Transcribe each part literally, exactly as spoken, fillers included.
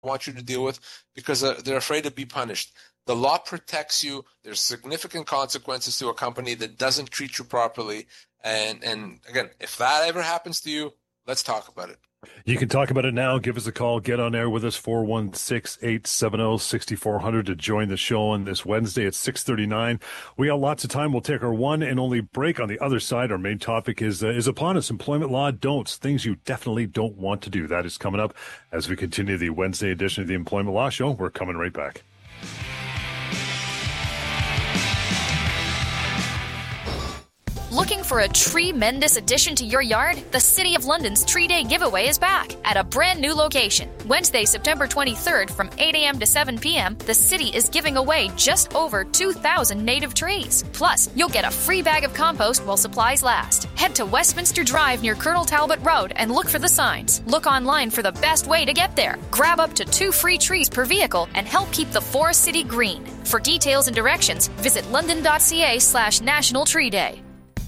want you to deal with because uh, they're afraid to be punished. The law protects you. There's significant consequences to a company that doesn't treat you properly. And, and again, if that ever happens to you, let's talk about it. You can talk about it now. Give us a call. Get on air with us, four one six, eight seven zero, six four zero zero to join the show on this Wednesday at six thirty-nine. We got lots of time. We'll take our one and only break. On the other side, our main topic is uh, is upon us. Employment law don'ts, things you definitely don't want to do. That is coming up as we continue the Wednesday edition of the Employment Law Show. We're coming right back. Looking for a tremendous addition to your yard? The City of London's Tree Day giveaway is back at a brand new location. Wednesday, September twenty-third from eight a.m. to seven p.m., the city is giving away just over two thousand native trees. Plus, you'll get a free bag of compost while supplies last. Head to Westminster Drive near Colonel Talbot Road and look for the signs. Look online for the best way to get there. Grab up to two free trees per vehicle and help keep the Forest City green. For details and directions, visit london.ca slash National Tree Day.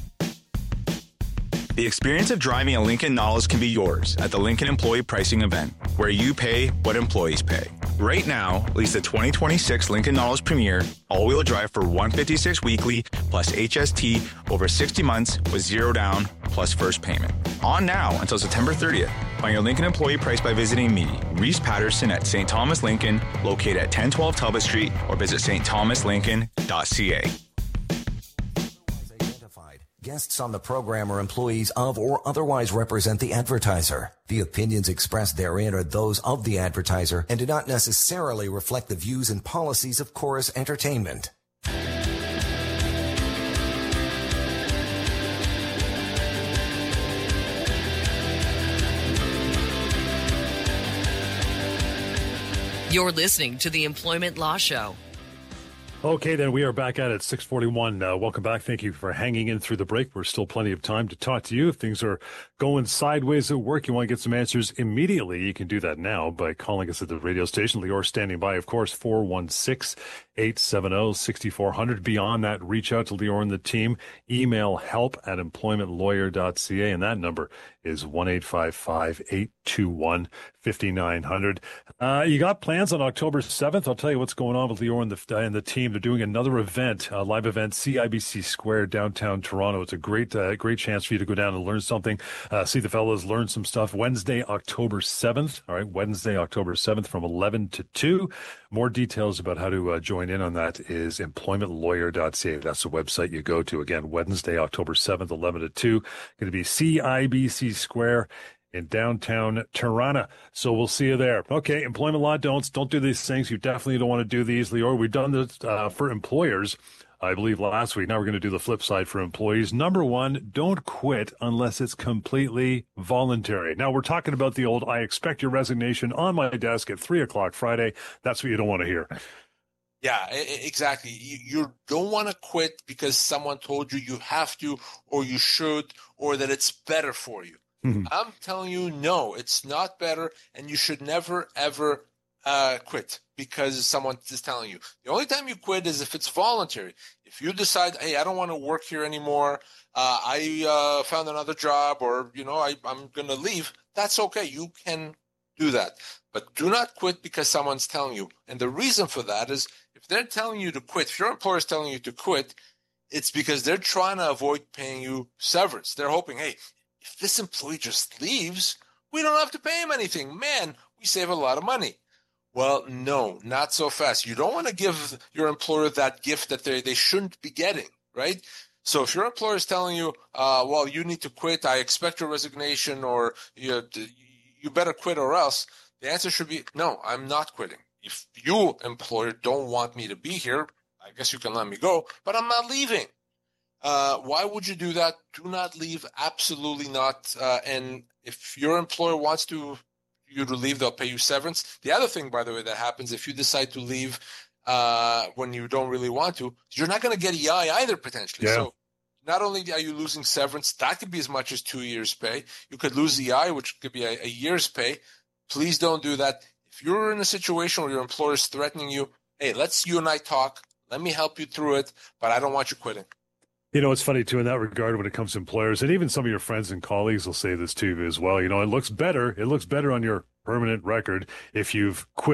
The experience of driving a Lincoln Nautilus can be yours at the Lincoln Employee Pricing Event, where you pay what employees pay. Right now, lease the twenty twenty-six Lincoln Nautilus Premier all-wheel drive for one hundred fifty-six dollars weekly plus H S T over sixty months with zero down plus first payment. On now until September thirtieth. Find your Lincoln employee price by visiting me, Reese Patterson at Saint Thomas Lincoln, located at ten twelve Talbot Street, or visit s t thomas lincoln dot c a. Guests on the program are employees of or otherwise represent the advertiser. The opinions expressed therein are those of the advertiser and do not necessarily reflect the views and policies of Chorus Entertainment. You're listening to the Employment Law Show. Okay, then we are back at it, six forty-one. Uh, welcome back. Thank you for hanging in through the break. We're still plenty of time to talk to you. If things are going sideways at work, you want to get some answers immediately, you can do that now by calling us at the radio station. Lior standing by, of course, four one six, eight seven zero, six four zero zero. Beyond that, reach out to Lior and the team. Email help at employment lawyer dot c a, and that number is one eight five five, eight two one, five nine zero zero. Uh, you got plans on October seventh? I'll tell you what's going on with Lior and the, uh, and the team. They're doing another event, a live event, C I B C Square, downtown Toronto. It's a great uh, great chance for you to go down and learn something, uh, see the fellows learn some stuff. Wednesday, October seventh. All right, Wednesday, October seventh from eleven to two. More details about how to uh, join in on that is employment lawyer dot c a. That's the website you go to. Again, Wednesday, October seventh, eleven to two. Going to be C I B C Square in downtown Toronto. So we'll see you there. Okay, employment law don'ts. Don't do these things. You definitely don't want to do these, Lior. We've done this uh, for employers, I believe, last week. Now we're going to do the flip side for employees. Number one, don't quit unless it's completely voluntary. Now we're talking about the old, I expect your resignation on my desk at three o'clock Friday. That's what you don't want to hear. Yeah, exactly. You, you don't want to quit because someone told you you have to, or you should, or that it's better for you. Mm-hmm. I'm telling you, no, it's not better, and you should never, ever uh, quit because someone is telling you. The only time you quit is if it's voluntary. If you decide, hey, I don't want to work here anymore, uh, I uh, found another job, or, you know, I, I'm going to leave, that's okay. You can do that. But do not quit because someone's telling you. And the reason for that is if they're telling you to quit, if your employer is telling you to quit, it's because they're trying to avoid paying you severance. They're hoping, hey, if this employee just leaves, we don't have to pay him anything. Man, we save a lot of money. Well, no, not so fast. You don't want to give your employer that gift that they, they shouldn't be getting, right? So if your employer is telling you, uh, well, you need to quit, I expect your resignation, or you, you better quit or else, the answer should be, no, I'm not quitting. If you, employer, don't want me to be here, I guess you can let me go, but I'm not leaving. Uh, why would you do that? Do not leave. Absolutely not. Uh, and if your employer wants to you to leave, they'll pay you severance. The other thing, by the way, that happens if you decide to leave uh, when you don't really want to, you're not going to get E I either potentially. Yeah. So not only are you losing severance, that could be as much as two years' pay. You could lose E I, which could be a, a year's pay. Please don't do that. If you're in a situation where your employer is threatening you, hey, let's you and I talk. Let me help you through it, but I don't want you quitting. You know, it's funny, too, in that regard when it comes to employers, and even some of your friends and colleagues will say this, too, as well. You know, it looks better. It looks better on your permanent record if you've quit